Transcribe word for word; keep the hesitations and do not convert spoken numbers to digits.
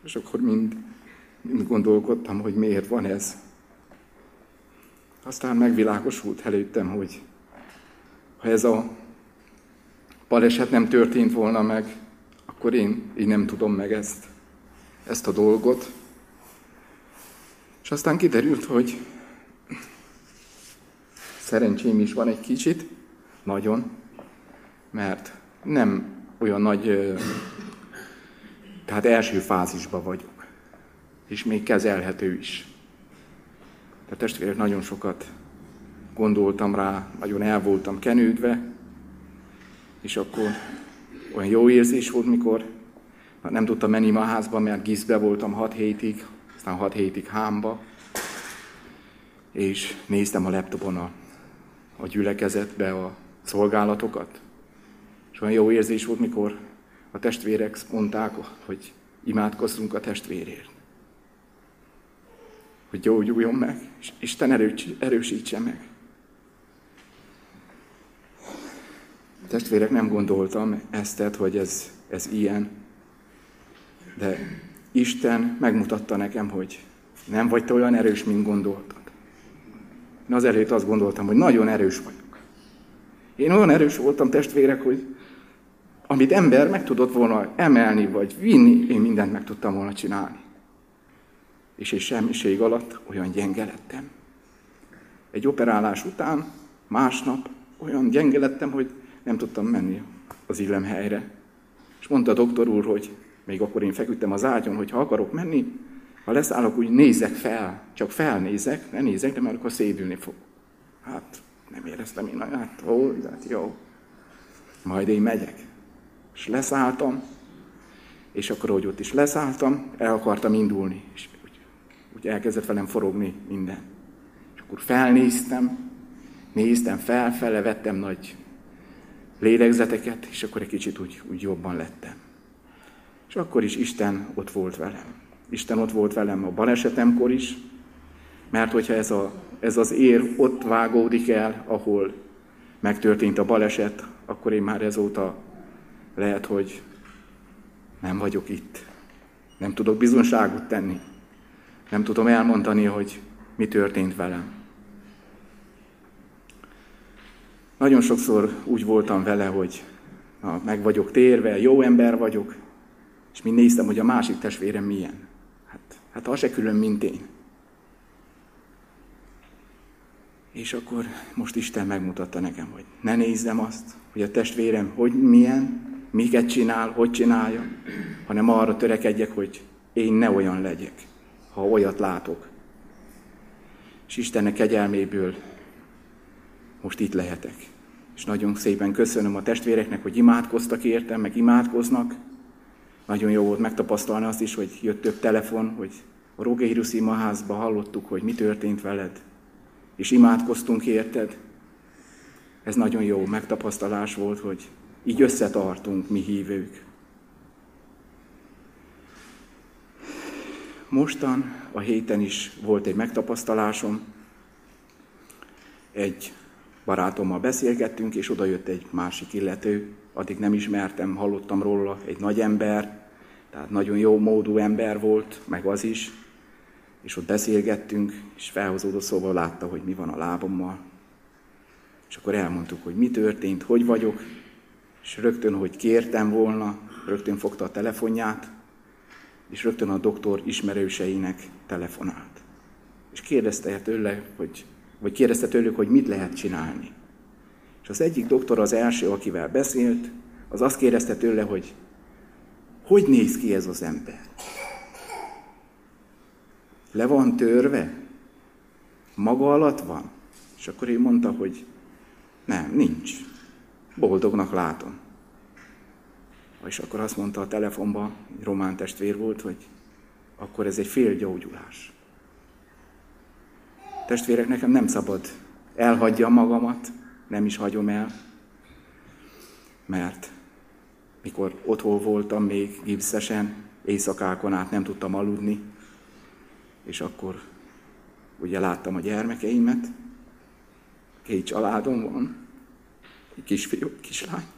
És akkor mind, mind gondolkodtam, hogy miért van ez. Aztán megvilágosult előttem, hogy ha ez a baleset nem történt volna meg, akkor én így nem tudom meg ezt, ezt a dolgot. És aztán kiderült, hogy szerencsém is van egy kicsit, nagyon, mert nem olyan nagy, tehát első fázisban vagyok, és még kezelhető is. Tehát testvérek, nagyon sokat gondoltam rá, nagyon el voltam kenődve, és akkor olyan jó érzés volt, mikor nem tudtam menni ma a házba, mert gizbe voltam hat hétig, aztán hat hétig hámba, és néztem a laptopon a, a gyülekezetbe a szolgálatokat. És olyan jó érzés volt, mikor a testvérek mondták, hogy imádkozzunk a testvérért. Hogy gyógyuljon meg, és Isten erősítse meg. Testvérek, nem gondoltam ezt, hogy ez, ez ilyen, de Isten megmutatta nekem, hogy nem vagy te olyan erős, mint gondoltad. Én azelőtt azt gondoltam, hogy nagyon erős vagyok. Én olyan erős voltam, testvérek, hogy amit ember meg tudott volna emelni, vagy vinni, én mindent meg tudtam volna csinálni. És egy semmiség alatt olyan gyenge lettem. Egy operálás után, másnap olyan gyenge lettem, hogy nem tudtam menni az illemhelyre. És mondta a doktor úr, hogy még akkor én feküdtem az ágyon, hogy ha akarok menni, ha leszállok, úgy nézzek fel. Csak felnézek, ne nézek, de már akkor szédülni fog. Hát nem éreztem én, hát ó, hát jó. Majd én megyek. És leszálltam, és akkor, hogy ott is leszálltam, el akartam indulni, és úgy, úgy elkezdett velem forogni minden. És akkor felnéztem, néztem felfele, vettem nagy lélegzeteket, és akkor egy kicsit úgy, úgy jobban lettem. És akkor is Isten ott volt velem. Isten ott volt velem a balesetemkor is, mert hogyha ez, a, ez az ér ott vágódik el, ahol megtörtént a baleset, akkor én már ezóta lehet, hogy nem vagyok itt. Nem tudok bizonságot tenni. Nem tudom elmondani, hogy mi történt velem. Nagyon sokszor úgy voltam vele, hogy na, meg vagyok térve, jó ember vagyok, és mind néztem, hogy a másik testvérem milyen. Hát, hát az se külön, mint én. És akkor most Isten megmutatta nekem, hogy ne nézzem azt, hogy a testvérem hogy milyen, miket csinál, hogy csinálja, hanem arra törekedjek, hogy én ne olyan legyek, ha olyat látok. És Istennek kegyelméből most itt lehetek. És nagyon szépen köszönöm a testvéreknek, hogy imádkoztak értem, meg imádkoznak. Nagyon jó volt megtapasztalni azt is, hogy jött több telefon, hogy a Rogérus imaházba hallottuk, hogy mi történt veled, és imádkoztunk érted. Ez nagyon jó megtapasztalás volt, hogy így összetartunk mi hívők. Mostan, a héten is volt egy megtapasztalásom. Egy barátommal beszélgettünk, és oda jött egy másik illető. Addig nem ismertem, hallottam róla, egy nagy ember, tehát nagyon jó módú ember volt, meg az is. És ott beszélgettünk, és felhozódott szóval látta, hogy mi van a lábommal. És akkor elmondtuk, hogy mi történt, hogy vagyok, és rögtön, hogy kértem volna, rögtön fogta a telefonját, és rögtön a doktor ismerőseinek telefonált. És kérdezte tőle, hogy, vagy kérdezte tőlük, hogy mit lehet csinálni. És az egyik doktor, az első, akivel beszélt, az azt kérdezte tőle, hogy hogy néz ki ez az ember? Le van törve? Maga alatt van? És akkor ő mondta, hogy nem, nincs. Boldognak látom. És akkor azt mondta a telefonban, egy román testvér volt, hogy akkor ez egy félgyógyulás. Testvérek, nekem nem szabad elhagyjam magamat, nem is hagyom el, mert mikor otthon voltam még gipszesen, éjszakákon át nem tudtam aludni, és akkor ugye láttam a gyermekeimet, két családom van, egy kisfiú, kislány.